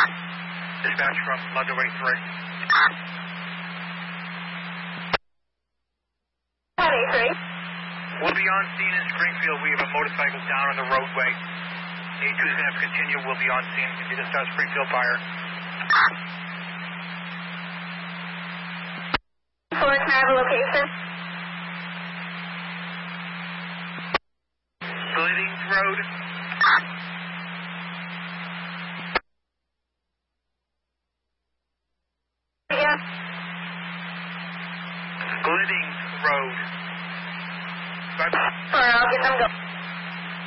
Dispatch from Ludway 3. 23. We'll be on scene in Springfield. We have a motorcycle down on the roadway. A2 is going to have to continue. We'll be on scene. Continue to start Springfield fire. Can I have a location? Bliddings Road. Yeah. Bliddings Road. Alright, I'll get them going.